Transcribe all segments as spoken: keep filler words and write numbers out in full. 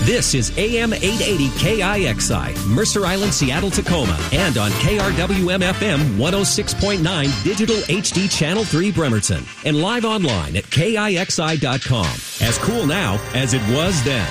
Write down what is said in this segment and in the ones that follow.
This is A M eight eighty K I X I, Mercer Island, Seattle, Tacoma, and on K R W M F M one oh six point nine Digital H D Channel three Bremerton, and live online at K I X I dot com. As cool now as it was then.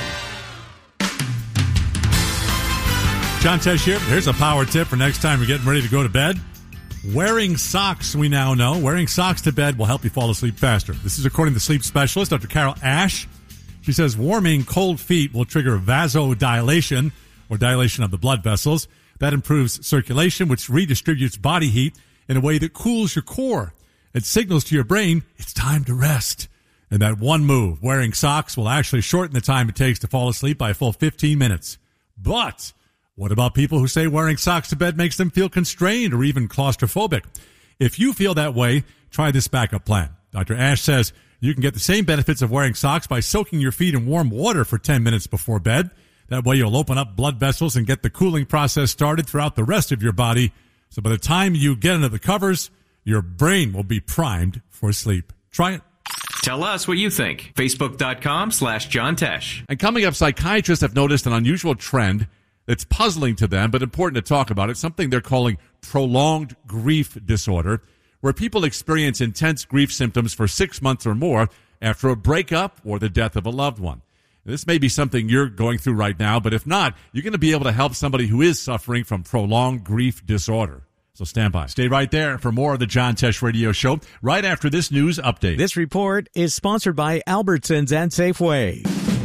John Tesh here. Here's a power tip for next time you're getting ready to go to bed. Wearing socks, we now know. Wearing socks to bed will help you fall asleep faster. This is according to sleep specialist, Doctor Carol Ash. She says warming cold feet will trigger vasodilation, or dilation of the blood vessels. That improves circulation, which redistributes body heat in a way that cools your core. It signals to your brain it's time to rest. And that one move, wearing socks, will actually shorten the time it takes to fall asleep by a full fifteen minutes. But what about people who say wearing socks to bed makes them feel constrained or even claustrophobic? If you feel that way, try this backup plan. Doctor Ash says you can get the same benefits of wearing socks by soaking your feet in warm water for ten minutes before bed. That way you'll open up blood vessels and get the cooling process started throughout the rest of your body. So by the time you get under the covers, your brain will be primed for sleep. Try it. Tell us what you think. Facebook.com slash John Tesh. And coming up, psychiatrists have noticed an unusual trend that's puzzling to them, but important to talk about. It's something they're calling prolonged grief disorder, where people experience intense grief symptoms for six months or more after a breakup or the death of a loved one. This may be something you're going through right now, but if not, you're going to be able to help somebody who is suffering from prolonged grief disorder. So stand by. Stay right there for more of the John Tesh Radio Show right after this news update. This report is sponsored by Albertsons and Safeway.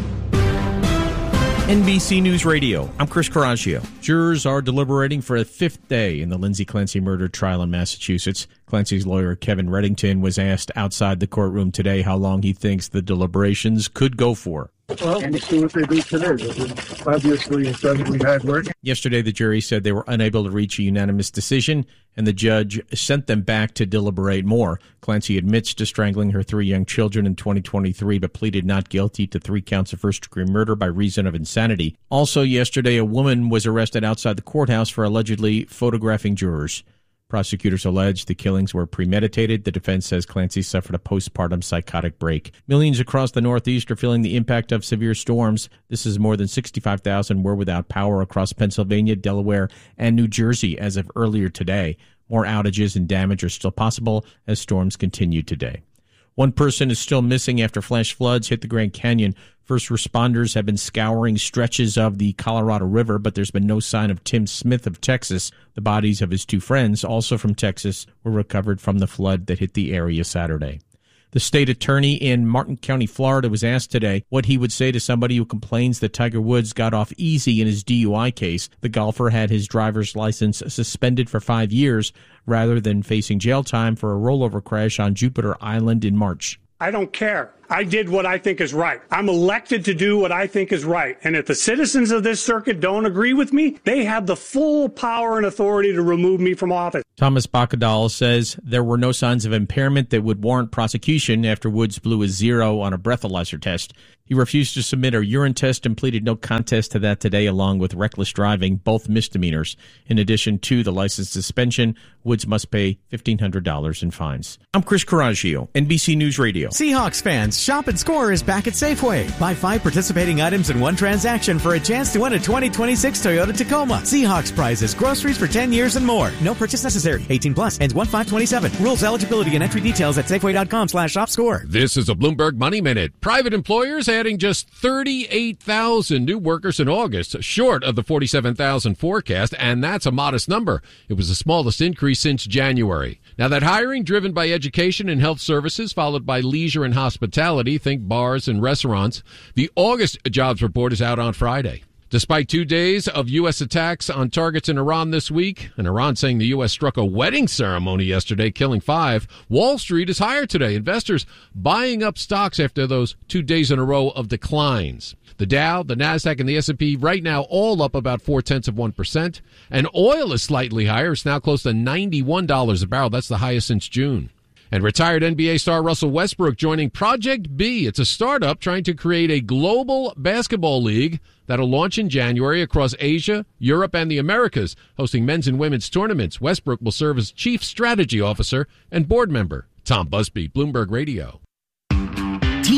N B C News Radio, I'm Chris Coraggio. Jurors are deliberating for a fifth day in the Lindsay Clancy murder trial in Massachusetts. Clancy's lawyer, Kevin Reddington, was asked outside the courtroom today how long he thinks the deliberations could go for. Well, we'll see what they do today. Obviously, it doesn't we had work. Yesterday, the jury said they were unable to reach a unanimous decision, and the judge sent them back to deliberate more. Clancy admits to strangling her three young children in twenty twenty-three, but pleaded not guilty to three counts of first-degree murder by reason of insanity. Also yesterday, a woman was arrested outside the courthouse for allegedly photographing jurors. Prosecutors allege the killings were premeditated. The defense says Clancy suffered a postpartum psychotic break. Millions across the Northeast are feeling the impact of severe storms. This is more than sixty-five thousand were without power across Pennsylvania, Delaware, and New Jersey as of earlier today. More outages and damage are still possible as storms continue today. One person is still missing after flash floods hit the Grand Canyon. First responders have been scouring stretches of the Colorado River, but there's been no sign of Tim Smith of Texas. The bodies of his two friends, also from Texas, were recovered from the flood that hit the area Saturday. The state attorney in Martin County, Florida, was asked today what he would say to somebody who complains that Tiger Woods got off easy in his D U I case. The golfer had his driver's license suspended for five years rather than facing jail time for a rollover crash on Jupiter Island in March. I don't care. I did what I think is right. I'm elected to do what I think is right. And if the citizens of this circuit don't agree with me, they have the full power and authority to remove me from office. Thomas Bacadal says there were no signs of impairment that would warrant prosecution after Woods blew a zero on a breathalyzer test. He refused to submit a urine test and pleaded no contest to that today, along with reckless driving, both misdemeanors. In addition to the license suspension, Woods must pay fifteen hundred dollars in fines. I'm Chris Coraggio, N B C News Radio. Seahawks fans, Shop and Score is back at Safeway. Buy five participating items in one transaction for a chance to win a twenty twenty-six Toyota Tacoma. Seahawks prizes, groceries for ten years and more. No purchase necessary. eighteen plus, ends one five twenty-seven. Rules, eligibility, and entry details at Safeway.com slash shop score. This is a Bloomberg Money Minute. Private employers adding just thirty-eight thousand new workers in August, short of the forty-seven thousand forecast, and that's a modest number. It was the smallest increase since January. Now, that hiring driven by education and health services, followed by leisure and hospitality, think bars and restaurants. The August jobs report is out on Friday. Despite two days of U S attacks on targets in Iran this week, and Iran saying the U S struck a wedding ceremony yesterday, killing five, Wall Street is higher today. Investors buying up stocks after those two days in a row of declines. The Dow, the Nasdaq, and the S and P right now all up about four-tenths of one percent. And oil is slightly higher. It's now close to ninety-one dollars a barrel. That's the highest since June. And retired N B A star Russell Westbrook joining Project B. It's a startup trying to create a global basketball league that'll launch in January across Asia, Europe, and the Americas, hosting men's and women's tournaments. Westbrook will serve as chief strategy officer and board member. Tom Busby, Bloomberg Radio.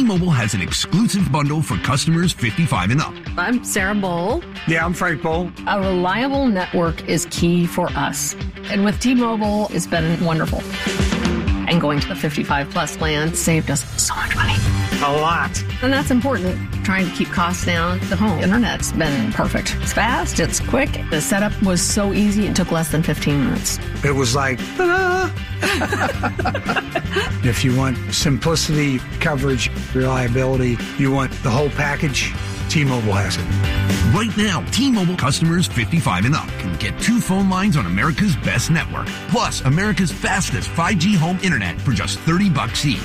T-Mobile has an exclusive bundle for customers fifty-five and up. I'm Sarah Bowl. Yeah, I'm Frank Bowl. A reliable network is key for us. And with T-Mobile, it's been wonderful. And going to the fifty-five plus plan saved us so much money. A lot. And that's important. Trying to keep costs down. The home internet's been perfect. It's fast, it's quick. The setup was so easy, it took less than fifteen minutes. It was like, ta-da! If you want simplicity, coverage, reliability, you want the whole package, T-Mobile has it. Right now, T-Mobile customers fifty-five and up can get two phone lines on America's best network, plus America's fastest five G home internet for just thirty bucks each.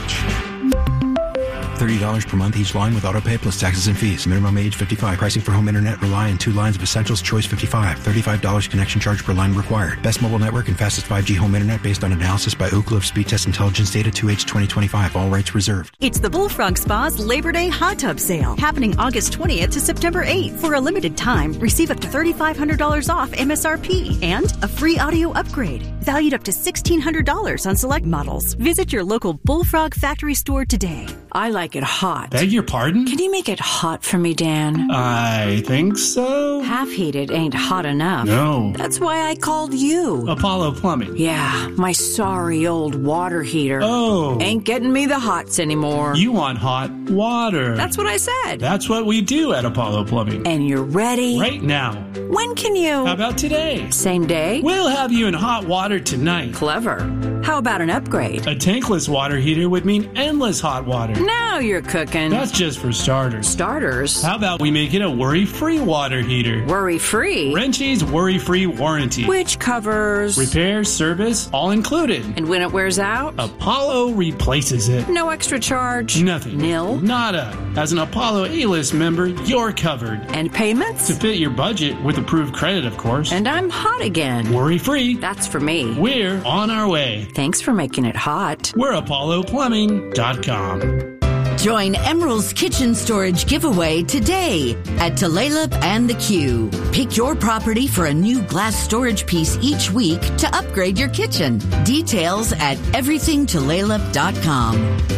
thirty dollars per month each line with autopay plus taxes and fees. Minimum age fifty-five. Pricing for home internet rely on two lines of Essentials Choice fifty-five. thirty-five dollars connection charge per line required. Best mobile network and fastest five G home internet based on analysis by Ookla of Speed Test Intelligence Data two H twenty twenty-five. All rights reserved. It's the Bullfrog Spa's Labor Day Hot Tub Sale, happening August twentieth to September eighth. For a limited time, receive up to three thousand five hundred dollars off M S R P and a free audio upgrade, valued up to one thousand six hundred dollars on select models. Visit your local Bullfrog factory store today. I like it hot. Beg your pardon? Can you make it hot for me, Dan? I think so. Half heated ain't hot enough. No. That's why I called you. Apollo Plumbing. Yeah, my sorry old water heater. Oh. Ain't getting me the hots anymore. You want hot water. That's what I said. That's what we do at Apollo Plumbing. And you're ready? Right now. When can you? How about today? Same day? We'll have you in hot water tonight. Clever. How about an upgrade? A tankless water heater would mean endless hot water. Now you're cooking. That's just for starters. Starters? How about we make it a worry-free water heater? Worry-free? Wrenchie's worry-free warranty. Which covers? Repair, service, all included. And when it wears out? Apollo replaces it. No extra charge? Nothing. Nil? Nada. As an Apollo A-List member, you're covered. And payments? To fit your budget with approved credit, of course. And I'm hot again. Worry-free. That's for me. We're on our way. Thanks for making it hot. We're Apollo Plumbing dot com. Join Emerald's Kitchen Storage giveaway today at Tulalip and the Q. Pick your property for a new glass storage piece each week to upgrade your kitchen. Details at everything tulalip dot com.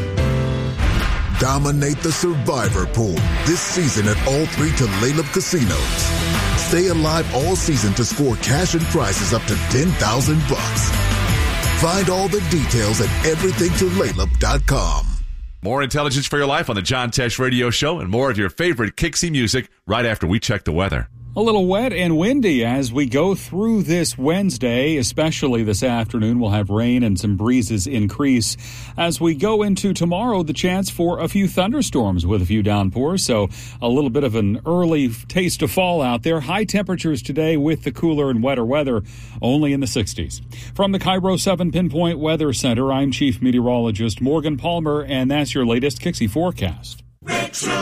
Dominate the Survivor Pool this season at all three Tulalip casinos. Stay alive all season to score cash and prizes up to ten thousand bucks. Find all the details at everything tulalip dot com. More intelligence for your life on the John Tesh Radio Show and more of your favorite Kixie music right after we check the weather. A little wet and windy as we go through this Wednesday, especially this afternoon. We'll have rain and some breezes increase. As we go into tomorrow, the chance for a few thunderstorms with a few downpours. So a little bit of an early taste of fall out there. High temperatures today with the cooler and wetter weather, only in the sixties. From the Cairo seven Pinpoint Weather Center, I'm Chief Meteorologist Morgan Palmer, and that's your latest Kixie forecast. Retro